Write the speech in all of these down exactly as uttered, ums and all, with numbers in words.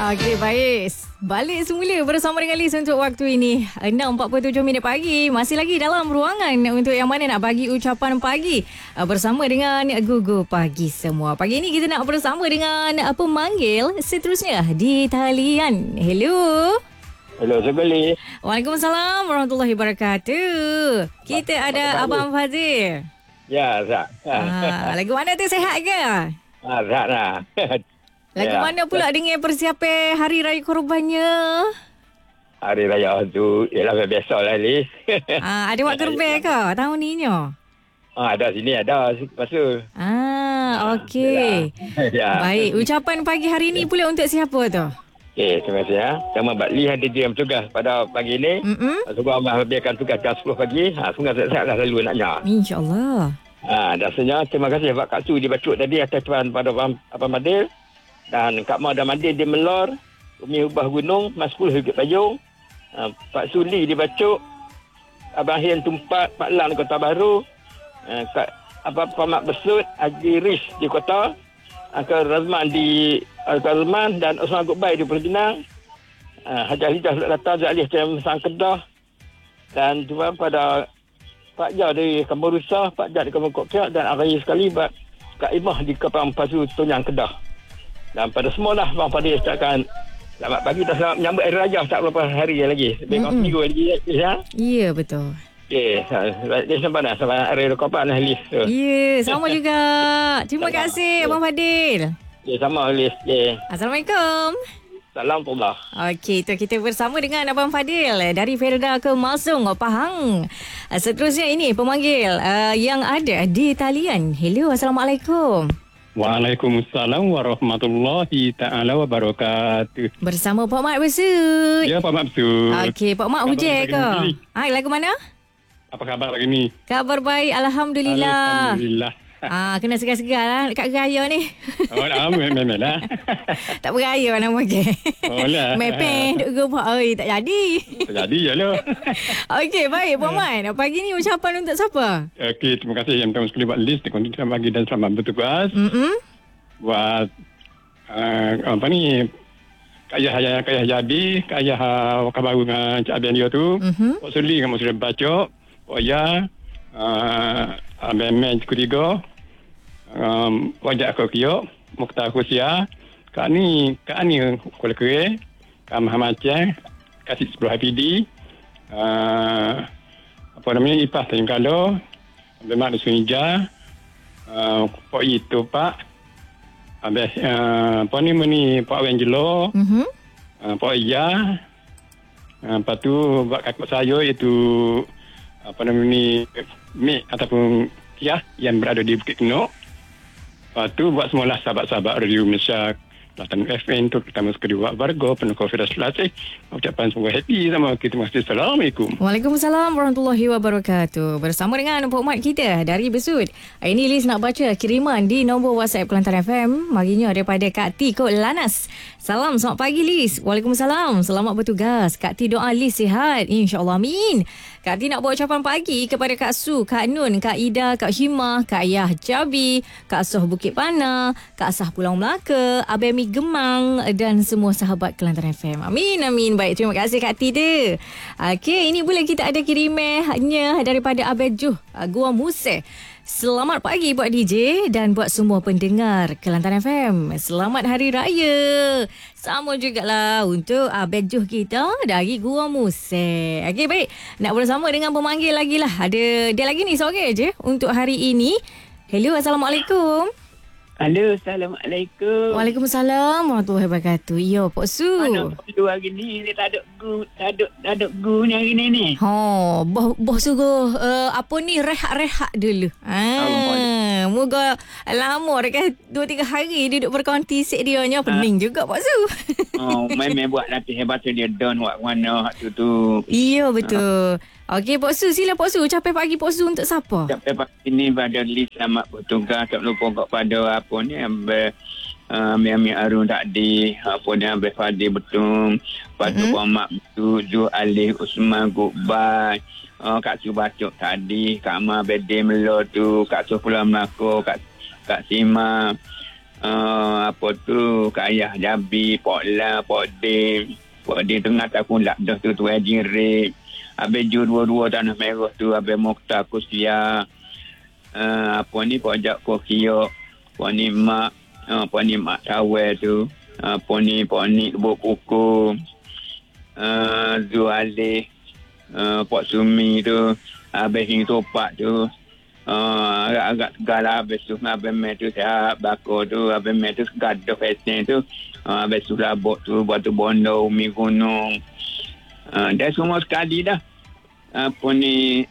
Okey, baik. Balik semula bersama dengan Liz untuk waktu ini. enam empat puluh tujuh minit pagi. Masih lagi dalam ruangan untuk yang mana nak bagi ucapan pagi bersama dengan Gugu Pagi Semua. Pagi ini kita nak bersama dengan pemanggil seterusnya di talian. Hello. Hello, Sebeli. Waalaikumsalam warahmatullahi wabarakatuh. Kita ada Abang Fazil. Ya, Zak. Ah, lagu mana tu, sihat ke? Ah, Zak lah. Lagu Ya. mana pula dengan persiapan Hari Raya Korbannya? Hari Raya tu, ialah biasa lah, Liz. Ah, ada buat gerbek ke tahun ni nyo? Ah, ada sini, ada. Masa. Ah, okey. Ya. Baik, ucapan pagi hari ni pula untuk siapa tu? Okey, terima kasih. Ya. Sama Mbak Lee ada dia tugas pada pagi ni. Mm-mm. Sebab Abang habiskan tugas jam sepuluh pagi. Ha, sungai sihat lah selalu naknya. InsyaAllah. Ha, dasarnya terima kasih Pak Kak Su dibacuk tadi atas tuan pada Abang, Abang Madil. Dan Kak Ma dan Madil di Melor. Umi Ubah Gunung, Mas Pul Hugit Payung. Ha, Pak Suli dibacuk. Abang Hian Tumpat, Pak Lang di Kota Baru. Ha, Kak apa Pamak Besut, Haji Riz di Kota. Akal Razman di Akal Razman dan Osman Gutbai di Pulau Pinang. Uh, Haji Alidah sudah datang, Zak Alih Cem Sang Kedah. Dan juga pada Pak Jah dari Kampung Rusah, Pak Jah di Kampung Kok Kiak dan Araya sekali Pak Kak Imah di Kampung Pasu Tonyang Kedah. Dan pada semua lah Bang Fadil ucapkan selamat pagi dan selamat menyambut Hari Raya tak berapa hari lagi. Lebih kurang seminggu lagi ya. Ya, betul. Okey, dia sampai dah sampai Hari Raya lah Lis. Ya, sama juga. Terima kasih Abang Fadil. Ya, sama Lis. Ya. Assalamualaikum. Salam Allah. Okey, tu kita bersama dengan Abang Fadil dari Felda ke Masung, Pahang. Seterusnya ini pemanggil uh, yang ada di talian. Hello, Assalamualaikum. Waalaikumsalam warahmatullahi ta'ala wabarakatuh. Bersama Pak Mat Besut. Ya, Pak Mat Besut. Okey, Pak Mat hujan ke? Ah, lagu mana? Apa khabar lagi ni? Kabar baik, Alhamdulillah. Alhamdulillah. Ah, kena segar-segar lah dekat raya ni. Oh, dah, memang lah. Tak beraya mana mungkin. Oh lah. Mepeh, duk gepak. Oi, tak jadi. Tak jadi je lah. Okey, baik, Pak Mat. Pagi ni ucapan untuk siapa? Okey, terima kasih yang pertama sekali buat list. Selamat pagi dan selamat bertugas. Mm-mm. Buat, uh, apa ni, Kak Ayah, Kak Ayah Jadi, Kak Ayah Wakar Baru dengan Cik Abang dia tu. Mhm. Pak Suli dengan Muslim Bacok. Pak Ayah, uh, Abang Men Kutiga. Um, wajak aku kiok Mukhtar Khusia Kak ni Kak ni Kuala Kere Kak Muhammad Aceh Kasih sepuluh H P D uh, apa namanya Ipah Tanjung Kalo Abang Mak Dusun Hijau uh, Pak Itu Pak Abang uh, apa ni ni Pak Wenjelo Mhm. uh, Pak Iya uh, lepas tu buat kakak saya iaitu apa namanya ni Mek ataupun Kiah yang berada di Bukit Kenok. Lepas tu buat semualah sahabat-sahabat Radio Malaysia Kelantan F M terutama sekali buat warga penuh konfidens latih. Ucapan semoga happy sama kita. Terima kasih. Assalamualaikum. Waalaikumsalam warahmatullahi wabarakatuh. Bersama dengan Pak Mat kita dari Besut. Hari ini Liz nak baca kiriman di nombor WhatsApp Kelantan F M. Marinya daripada Kak T Kod Lanas. Salam, selamat pagi Liz. Waalaikumsalam. Selamat bertugas. Kak T doa Liz sihat. InsyaAllah amin. Kak T nak buat ucapan pagi kepada Kak Su, Kak Nun, Kak Ida, Kak Himah, Kak Ayah Jabi, Kak Soh Bukit Pana, Kak Sah Pulau Melaka, Abang Mi Gemang dan semua sahabat Kelantan F M. Amin, amin. Baik, terima kasih Kak T dia. Okey, ini pula kita ada kirimannya daripada Abang Juh, Gua Museh. Selamat pagi buat D J dan buat semua pendengar Kelantan F M. Selamat Hari Raya. Sama jugalah untuk Abang Juh kita dari Gua Museh. Okey, baik. Nak bersama dengan pemanggil lagi lah. Ada dia lagi ni seorang je untuk hari ini. Hello, Assalamualaikum. Halo, Assalamualaikum. Waalaikumsalam warahmatullahi wabarakatuh. Ya, Pak Su. Mana dua hari ni dia tak ada gu, tak ada tak ada gu ni hari ni ni. Ha, boh boh suruh uh, apa ni rehat-rehat dulu. Ah, moga lama dekat dua tiga hari dia duduk berkonti sik dia nya pening juga Pak Su. Oh, main-main buat latih hebat tu dia down buat mana hak tu tu. Iya, betul. Okey, Pak Su, sila Pak Su. Ucapan pagi Pak Su untuk siapa? Sampai pagi ni pada list selamat bertugas. Tak lupa kepada apa ni Abang uh, Miami Arun tadi, apa ni Abang Fadil Betung, lepas tu Mm-hmm. Puan Mak Betul, Ju Alih Usman Gutbai, uh, Kak Su Bacok tadi, Kak Ma Bedem Melo tu, Kak Su Pulau Melaka, Kak Kak Sima, uh, apa tu kayah jabi pokla pokdim pokdim tengah tak pun lak dah tu tu ajirip habis ju dua-dua tanah merah tu habis Mokhtar Kusia uh, apa ni pojak kokio apa ni mak uh, apa ni mak tawel tu apa ni apa ni buk kuku uh, Zuali uh, Pok Sumi tu habis hing topak tu Uh, agak-agak segala habis tu habis main tu siap bakor tu habis main tu gaduh fashion tu uh, habis tu labuk tu batu bondo umi gunung uh, dah semua sekali dah apa ni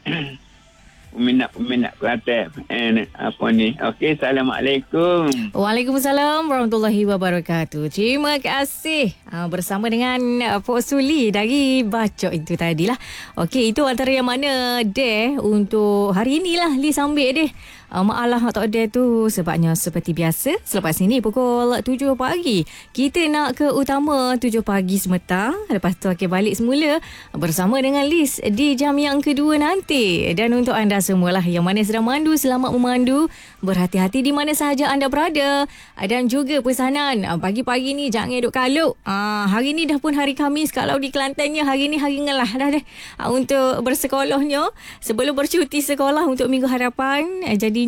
peminat-peminat Kelantan and apa ni okey assalamualaikum. Waalaikumsalam warahmatullahi wabarakatuh. Terima kasih uh, bersama dengan uh, Pok Suli dari Bacok itu tadilah. Okey, itu antara yang mana deh untuk hari inilah Liz ambil deh. Uh, Maalah tak ada tu sebabnya seperti biasa selepas ini pukul tujuh pagi kita nak ke utama tujuh pagi semata, lepas tu akan balik semula bersama dengan Liz di jam yang kedua nanti. Dan untuk anda semualah yang mana sedang memandu, selamat memandu, berhati-hati di mana sahaja anda berada. Dan juga pesanan pagi-pagi ni jangan duk kaluk. uh, hari ni dah pun hari Khamis, kalau di Kelantannya hari ni hari ngelah dah deh uh, untuk bersekolahnya sebelum bercuti sekolah untuk minggu hadapan. uh, jadi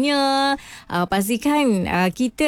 Uh, pastikan uh, kita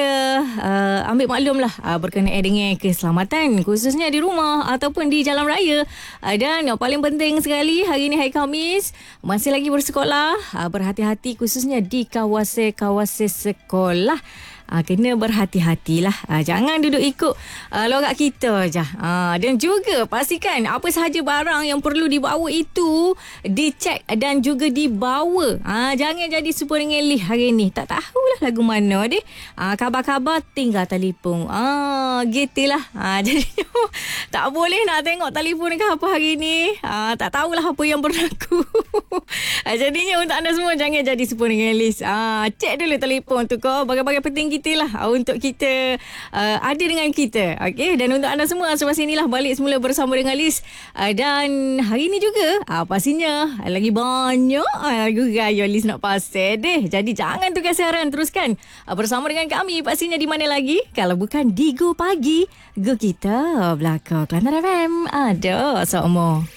uh, ambil maklum lah uh, berkenaan dengan keselamatan khususnya di rumah ataupun di jalan raya. Uh, dan yang paling penting sekali hari ni hari Khamis masih lagi bersekolah, uh, berhati-hati khususnya di kawasan-kawasan sekolah. Uh, kena berhati-hatilah. Uh, jangan duduk ikut uh, lorak kita je. Uh, dan juga pastikan apa sahaja barang yang perlu dibawa itu dicek dan juga dibawa. Uh, jangan jadi super ngelih hari ni. Tak tahulah lagu mana deh. Uh, khabar-khabar tinggal telefon. Uh, gitulah. Uh, jadi tak boleh nak tengok telefon ke apa hari ni. Uh, tak tahulah apa yang berlaku. uh, jadinya untuk anda semua jangan jadi super ngelih. Uh, cek dulu telefon tu kau. Bagai-bagai penting kita lah untuk kita uh, ada dengan kita. Okey, dan untuk anda semua selepas inilah balik semula bersama dengan Liz. Uh, dan hari ni juga uh, pastinya lagi banyak uh, lagu gaya Liz nak pasal deh. Jadi jangan tukar siaran, teruskan uh, bersama dengan kami. Pastinya di mana lagi kalau bukan di Go Pagi. Go kita belakang Kelantan F M ada semua.